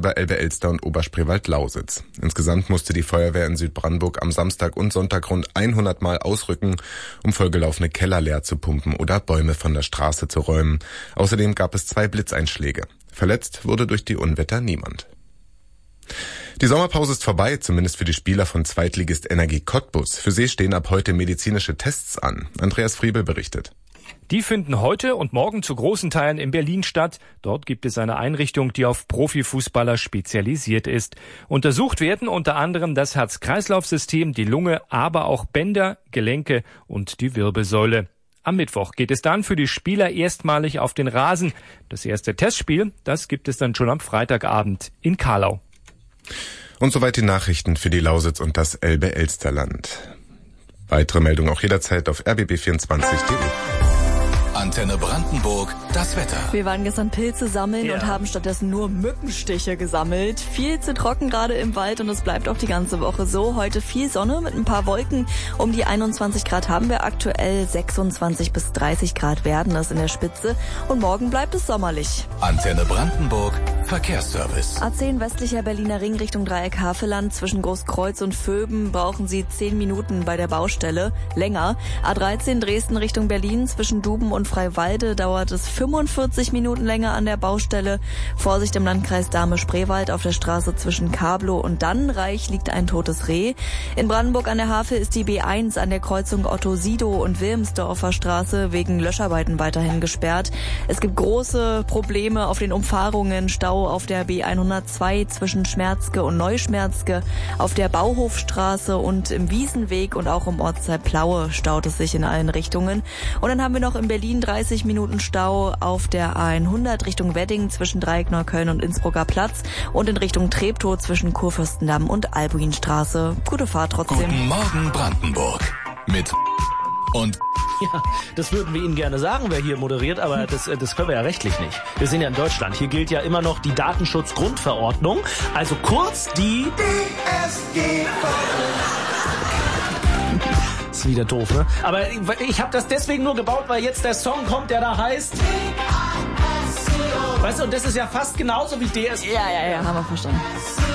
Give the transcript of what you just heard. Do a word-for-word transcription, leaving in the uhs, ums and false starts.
über Elbe-Elster und Oberspreewald-Lausitz. Insgesamt musste die Feuerwehr in Südbrandenburg am Samstag und Sonntag rund hundert Mal ausrücken, um vollgelaufene Keller leer zu pumpen oder Bäume von der Straße zu räumen. Außerdem gab es zwei Blitzeinschläge. Verletzt wurde durch die Unwetter niemand. Die Sommerpause ist vorbei, zumindest für die Spieler von Zweitligist Energie Cottbus. Für sie stehen ab heute medizinische Tests an. Andreas Friebel berichtet. Die finden heute und morgen zu großen Teilen in Berlin statt. Dort gibt es eine Einrichtung, die auf Profifußballer spezialisiert ist. Untersucht werden unter anderem das Herz-Kreislauf-System, die Lunge, aber auch Bänder, Gelenke und die Wirbelsäule. Am Mittwoch geht es dann für die Spieler erstmalig auf den Rasen. Das erste Testspiel, das gibt es dann schon am Freitagabend in Kahlau. Und soweit die Nachrichten für die Lausitz und das Elbe-Elsterland. Weitere Meldungen auch jederzeit auf r b b vierundzwanzig punkt d e. Antenne Brandenburg, das Wetter. Wir waren gestern Pilze sammeln ja. und haben stattdessen nur Mückenstiche gesammelt. Viel zu trocken gerade im Wald und es bleibt auch die ganze Woche so. Heute viel Sonne mit ein paar Wolken. Um die einundzwanzig Grad haben wir aktuell. sechsundzwanzig bis dreißig Grad werden es in der Spitze. Und morgen bleibt es sommerlich. Antenne Brandenburg, Verkehrsservice. A zehn westlicher Berliner Ring Richtung Dreieck Havelland. Zwischen Großkreuz und Vöben brauchen Sie zehn Minuten bei der Baustelle. Länger. A dreizehn Dresden Richtung Berlin. Zwischen Duben und Freiwalde dauert es fünfundvierzig Minuten länger an der Baustelle. Vorsicht im Landkreis Dahme-Spreewald auf der Straße zwischen Kablow und Dannenreich liegt ein totes Reh. In Brandenburg an der Havel ist die B eins an der Kreuzung Otto-Sidow und Wilmsdorfer Straße wegen Löscharbeiten weiterhin gesperrt. Es gibt große Probleme auf den Umfahrungen. Stau auf der B hundertzwei zwischen Schmerzke und Neuschmerzke, auf der Bauhofstraße und im Wiesenweg und auch im Ortsteil Plaue staut es sich in allen Richtungen. Und dann haben wir noch in Berlin dreißig Minuten Stau auf der A hundert Richtung Wedding zwischen Dreieck Neukölln und Innsbrucker Platz und in Richtung Treptow zwischen Kurfürstendamm und Albuinstraße. Gute Fahrt trotzdem. Guten Morgen Brandenburg mit und ja, das würden wir Ihnen gerne sagen, wer hier moderiert, aber das, das können wir ja rechtlich nicht. Wir sind ja in Deutschland. Hier gilt ja immer noch die Datenschutzgrundverordnung, also kurz die D S G V O. Ist wieder doof, ne? Aber ich, ich habe das deswegen nur gebaut, weil jetzt der Song kommt, der da heißt D A S C O. Weißt du, und das ist ja fast genauso wie D S G V O. Ja, ja, ja, haben wir verstanden.